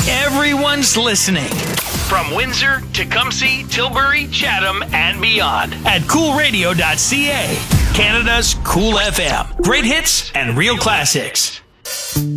Everyone's listening. From Windsor, Tecumseh, Tilbury, Chatham, and beyond at coolradio.ca. Canada's Cool FM. Great hits and real classics.